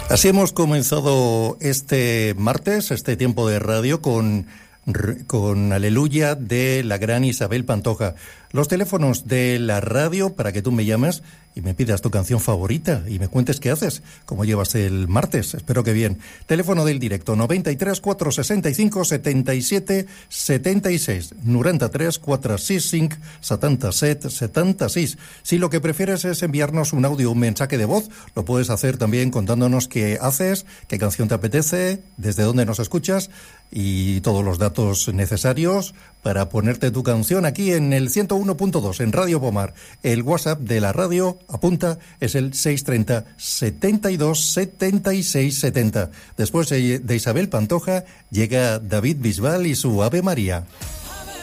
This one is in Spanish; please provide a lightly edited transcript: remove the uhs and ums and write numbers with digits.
Así hemos comenzado este martes, este tiempo de radio con Aleluya de la gran Isabel Pantoja. Los teléfonos de la radio para que tú me llames y me pidas tu canción favorita y me cuentes qué haces, cómo llevas el martes, espero que bien. Teléfono del directo 93 465 77 76, 93 465 77 76. Si lo que prefieres es enviarnos un audio, un mensaje de voz, lo puedes hacer también contándonos qué haces, qué canción te apetece, desde dónde nos escuchas y todos los datos necesarios para ponerte tu canción aquí en el 101.2 en Radio Pomar. El WhatsApp de la radio, apunta, es el 630 72 76 70. Después de Isabel Pantoja llega David Bisbal y su Ave María.